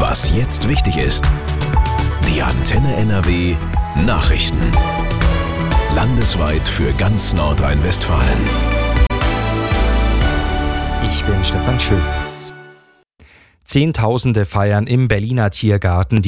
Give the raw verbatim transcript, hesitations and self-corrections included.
Was jetzt wichtig ist. Die Antenne N R W Nachrichten. Landesweit für ganz Nordrhein-Westfalen. Ich bin Stefan Schulz. Zehntausende feiern im Berliner Tiergarten